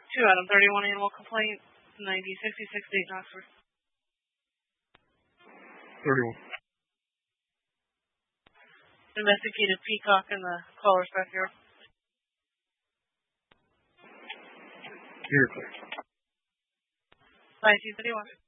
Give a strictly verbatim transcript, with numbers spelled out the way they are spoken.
Two Adam thirty-one animal complaint, ninety sixty-six Dayton, Oxford. thirty-one. Investigated peacock in the caller's backyard. You're clear. Five two thirty-one.